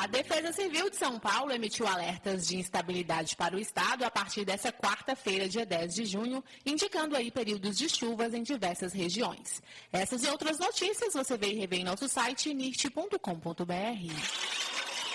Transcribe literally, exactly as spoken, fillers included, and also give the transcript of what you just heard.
A Defesa Civil de São Paulo emitiu alertas de instabilidade para o estado a partir dessa quarta-feira, dia dez de junho, indicando aí períodos de chuvas em diversas regiões. Essas e outras notícias você vê e revê em nosso site nirt ponto com ponto br.